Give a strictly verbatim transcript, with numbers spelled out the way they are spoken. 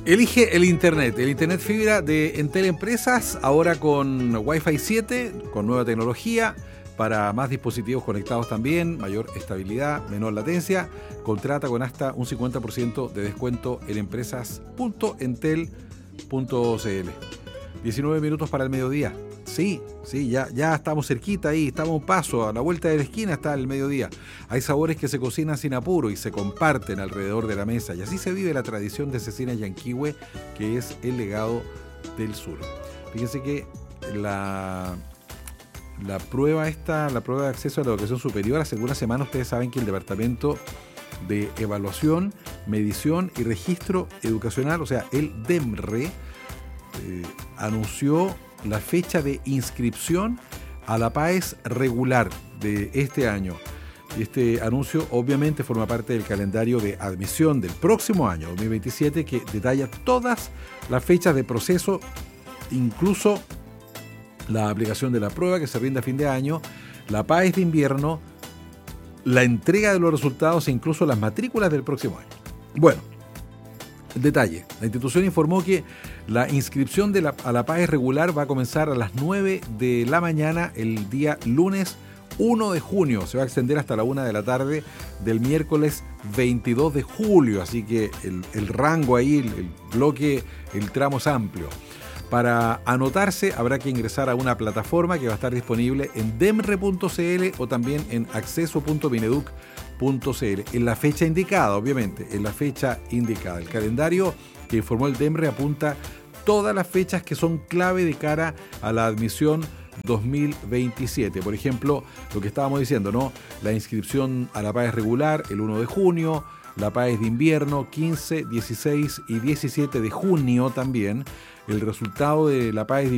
Elige el Internet, el Internet fibra de Entel Empresas, ahora con Wi-Fi siete, con nueva tecnología, para más dispositivos conectados también, mayor estabilidad, menor latencia. Contrata con hasta un cincuenta por ciento de descuento en empresas punto entel punto cl. diecinueve minutos para el mediodía. Sí, sí, ya, ya estamos cerquita ahí, estamos a un paso, a la vuelta de la esquina está el mediodía. Hay sabores que se cocinan sin apuro y se comparten alrededor de la mesa, y así se vive la tradición de Cecina Yanquihue, que es el legado del sur. Fíjense que la, la prueba esta, la prueba de acceso a la educación superior, hace algunas semanas ustedes saben que el Departamento de Evaluación, Medición y Registro Educacional, o sea, el DEMRE, eh, anunció la fecha de inscripción a la PAES regular de este año. Este anuncio obviamente forma parte del calendario de admisión del próximo año, dos mil veintisiete, que detalla todas las fechas de proceso, incluso la aplicación de la prueba que se rinde a fin de año, la PAES de invierno, la entrega de los resultados e incluso las matrículas del próximo año. Bueno, detalle. La institución informó que la inscripción de la, a la PAES regular va a comenzar a las nueve de la mañana el día lunes uno de junio. Se va a extender hasta la una de la tarde del miércoles veintidós de julio. Así que el, el rango ahí, el, el bloque, el tramo es amplio. Para anotarse habrá que ingresar a una plataforma que va a estar disponible en demre punto cl o también en acceso punto mineduc punto cl. En la fecha indicada, obviamente, en la fecha indicada. El calendario que informó el DEMRE apunta todas las fechas que son clave de cara a la admisión dos mil veintisiete. Por ejemplo, lo que estábamos diciendo, ¿no? La inscripción a la PAES regular el uno de junio, la PAES de invierno quince, dieciséis y diecisiete de junio también. El resultado de la PAES de